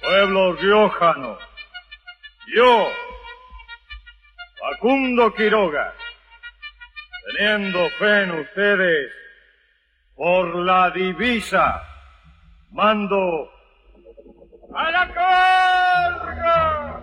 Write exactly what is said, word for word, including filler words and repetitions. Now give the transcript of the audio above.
Pueblo riojano, yo, Facundo Quiroga, teniendo fe en ustedes, por la divisa, mando a la carga.